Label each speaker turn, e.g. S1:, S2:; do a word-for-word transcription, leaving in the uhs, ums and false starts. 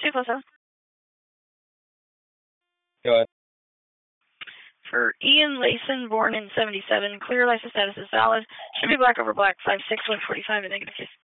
S1: two plus seven.
S2: Go ahead.
S1: For Ian Layson, born in seventy-seven, clear license status is valid. Should be black over black, five six, one forty-five, and negative fifty.